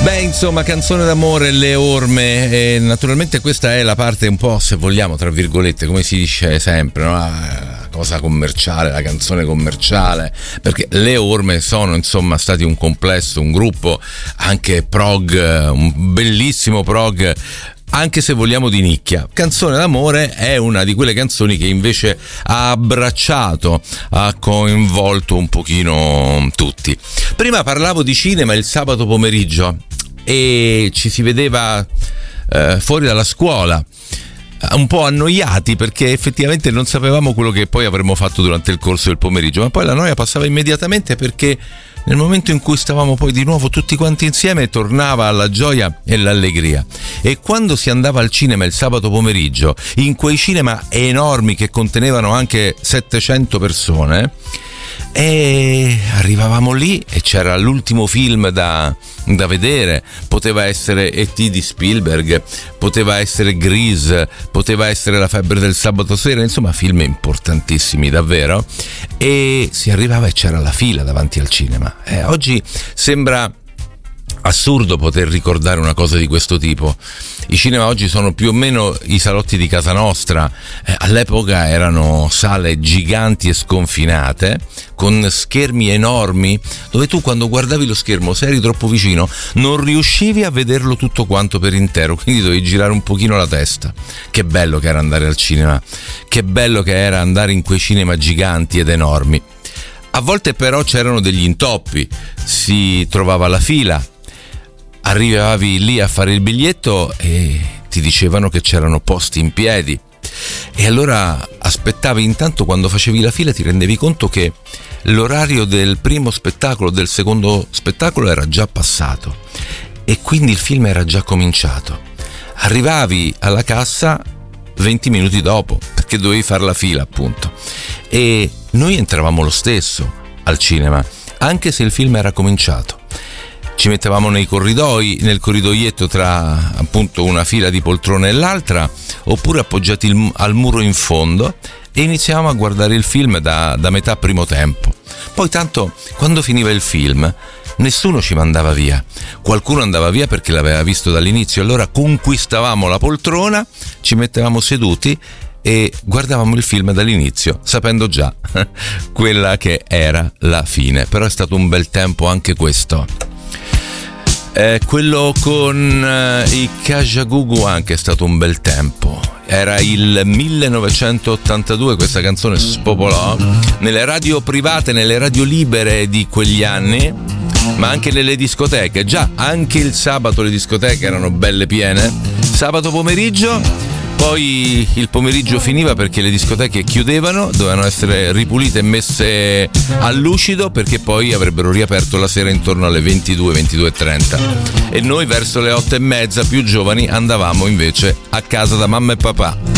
Beh, insomma, canzone d'amore, Le Orme, e naturalmente questa è la parte un po', se vogliamo, tra virgolette, come si dice sempre, no? La cosa commerciale, la canzone commerciale, perché Le Orme sono insomma stati un complesso, un gruppo anche prog, un bellissimo prog, anche se vogliamo di nicchia. Canzone d'amore è una di quelle canzoni che invece ha abbracciato, ha coinvolto un pochino tutti. Prima parlavo di cinema il sabato pomeriggio e ci si vedeva fuori dalla scuola, un po' annoiati perché effettivamente non sapevamo quello che poi avremmo fatto durante il corso del pomeriggio, ma poi la noia passava immediatamente perché nel momento in cui stavamo poi di nuovo tutti quanti insieme tornava la gioia e l'allegria. E quando si andava al cinema il sabato pomeriggio, in quei cinema enormi che contenevano anche 700 persone, e arrivavamo lì e c'era l'ultimo film da vedere, poteva essere E.T. di Spielberg, poteva essere Grease, poteva essere La febbre del sabato sera, insomma film importantissimi davvero, e si arrivava e c'era la fila davanti al cinema. Oggi sembra assurdo poter ricordare una cosa di questo tipo. I cinema oggi sono più o meno i salotti di casa nostra, all'epoca erano sale giganti e sconfinate con schermi enormi dove tu quando guardavi lo schermo, se eri troppo vicino, non riuscivi a vederlo tutto quanto per intero, quindi dovevi girare un pochino la testa. Che bello che era andare al cinema, che bello che era andare in quei cinema giganti ed enormi. A volte però c'erano degli intoppi, si trovava la fila, arrivavi lì a fare il biglietto e ti dicevano che c'erano posti in piedi e allora aspettavi. Intanto quando facevi la fila ti rendevi conto che l'orario del primo spettacolo, del secondo spettacolo era già passato e quindi il film era già cominciato. Arrivavi alla cassa 20 minuti dopo perché dovevi fare la fila, appunto, e noi entravamo lo stesso al cinema anche se il film era cominciato. Ci mettevamo nei corridoi, nel corridoietto tra appunto una fila di poltrone e l'altra, oppure appoggiati al muro in fondo, e iniziavamo a guardare il film da metà primo tempo. Poi tanto quando finiva il film nessuno ci mandava via, qualcuno andava via perché l'aveva visto dall'inizio, allora conquistavamo la poltrona, ci mettevamo seduti e guardavamo il film dall'inizio sapendo già quella che era la fine. Però è stato un bel tempo anche questo. Quello con i Kajagoogoo anche è stato un bel tempo. Era il 1982, questa canzone spopolò nelle radio private, nelle radio libere di quegli anni, ma anche nelle discoteche. Già, anche il sabato le discoteche erano belle piene. Sabato pomeriggio, poi il pomeriggio finiva perché le discoteche chiudevano, dovevano essere ripulite e messe a lucido perché poi avrebbero riaperto la sera intorno alle 22:30 e noi verso le 8:30 più giovani andavamo invece a casa da mamma e papà.